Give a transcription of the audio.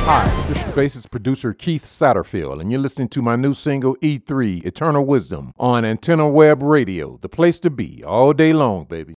Hi, this is bassist producer Keith Satterfield, and you're listening to my new single E3, Eternal Wisdom, on Antenna Web Radio, the place to be all day long, baby.